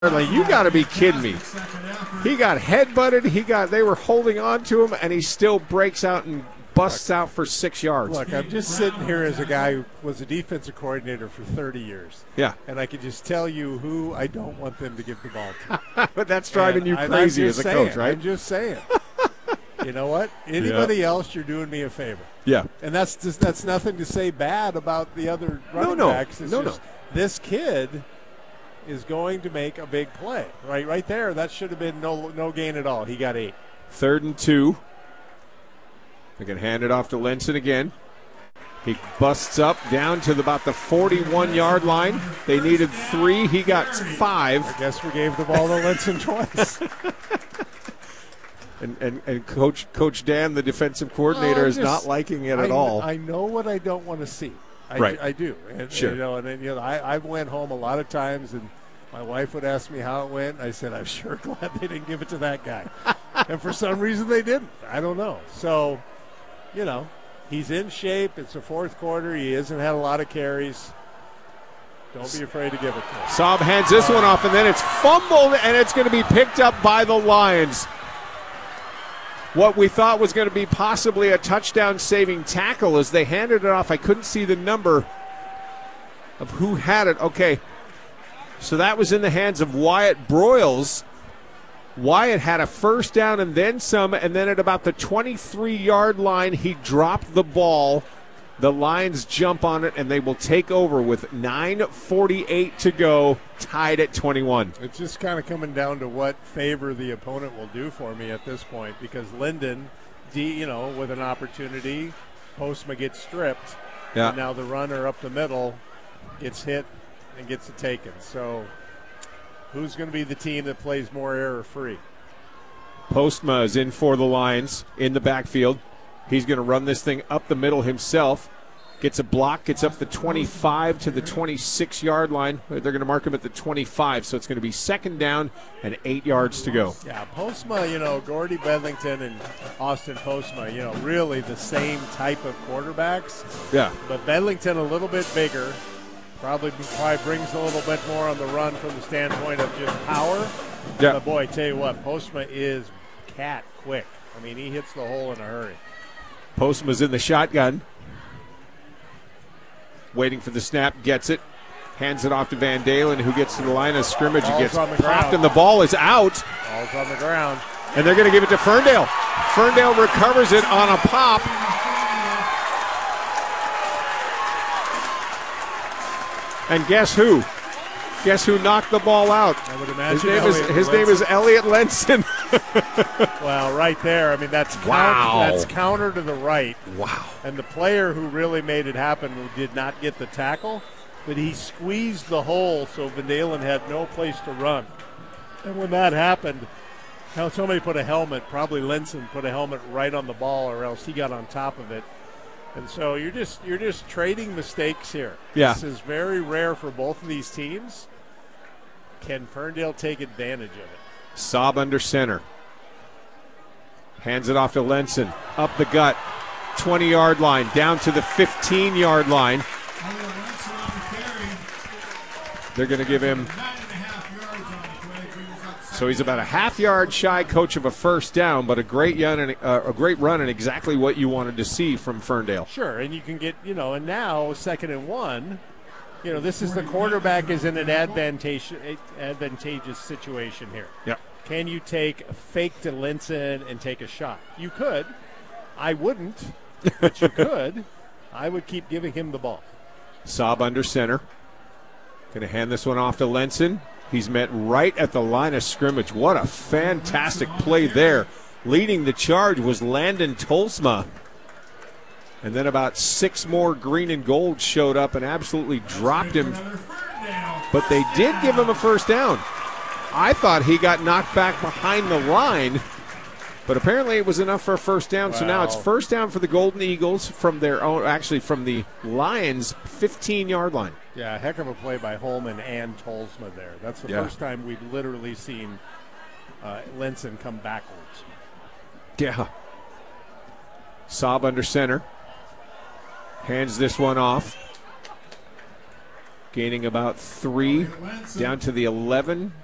Like, you got to be kidding me. He got headbutted. They were holding on to him, and he still breaks out and busts out for 6 yards. Look, I'm just sitting here as a guy who was a defensive coordinator for 30 years. Yeah. And I can just tell you who I don't want them to give the ball to. But that's driving you crazy as a coach, right? I'm just saying. You know what? Anybody else, you're doing me a favor. Yeah. And that's nothing to say bad about the other running backs. It's just this kid is going to make a big play. Right there, that should have been no gain at all. He got 8. 3rd and 2. They can hand it off to Lenson again. He busts up down to about the 41-yard line. They needed 3. He got 5. I guess we gave the ball to Lenson twice. And Coach Dan, the defensive coordinator, is not liking it at all. I know what I don't want to see. I do. And, sure. I went home a lot of times, and my wife would ask me how it went. I said, I'm sure glad they didn't give it to that guy. And for some reason they didn't. I don't know. So, he's in shape. It's the 4th quarter. He hasn't had a lot of carries. Don't be afraid to give it to him. Saab hands this one off, and then it's fumbled, and it's going to be picked up by the Lions. What we thought was going to be possibly a touchdown-saving tackle as they handed it off. I couldn't see the number of who had it. Okay, so that was in the hands of Wyatt Broyles. Wyatt had a first down and then some, and then at about the 23-yard line, he dropped the ball. The Lions jump on it, and they will take over with 9:48 to go, tied at 21. It's just kind of coming down to what favor the opponent will do for me at this point, because Linden, with an opportunity, Postma gets stripped, and now the runner up the middle gets hit and gets it taken. So who's going to be the team that plays more error-free? Postma is in for the Lions in the backfield. He's going to run this thing up the middle himself. Gets a block, gets up the 25 to the 26-yard line. They're going to mark him at the 25, so it's going to be 2nd down and 8 yards to go. Yeah, Postma, Gordy Bedlington and Austin Postma, really the same type of quarterbacks. Yeah. But Bedlington a little bit bigger, probably brings a little bit more on the run from the standpoint of just power. Yeah. But, boy, I tell you what, Postma is cat quick. I mean, he hits the hole in a hurry. Postma's in the shotgun. Waiting for the snap, gets it. Hands it off to Van Dalen, who gets to the line of scrimmage and gets popped, and the ball is out. Ball's on the ground. And they're going to give it to Ferndale. Ferndale recovers it on a pop. And guess who? Guess who knocked the ball out? I would imagine his name is Elliot Lenson. Well, right there. I mean, that's counter to the right. Wow. And the player who really made it happen did not get the tackle, but he squeezed the hole so Van Dalen had no place to run. And when that happened, somebody put a helmet, probably Lenson put a helmet right on the ball, or else he got on top of it. And so you're just trading mistakes here. Yeah. This is very rare for both of these teams. Can Ferndale take advantage of it? Saab under center. Hands it off to Lenson. Up the gut. 20-yard line. Down to the 15-yard line. They're going to give him. So he's about a half-yard shy, coach, of a first down, but a great run and exactly what you wanted to see from Ferndale. Sure, and you can get, and now 2nd and 1. This is the quarterback is in an advantageous situation here. Yeah. Can you take a fake to Lenson and take a shot? You could. I wouldn't, but you could. I would keep giving him the ball. Saab under center. Going to hand this one off to Lenson. He's met right at the line of scrimmage. What a fantastic play there. Leading the charge was Landon Tolsma. And then about 6 more green and gold showed up and absolutely dropped him. But they did give him a first down. I thought he got knocked back behind the line, but apparently it was enough for a first down. Wow. So now it's first down for the Golden Eagles from their own, actually from the Lions' 15-yard line. Yeah, a heck of a play by Holman and Tolsma there. That's the first time we've literally seen Lenson come backwards. Yeah. Saab under center. Hands this one off. Gaining about 3 down to the 11.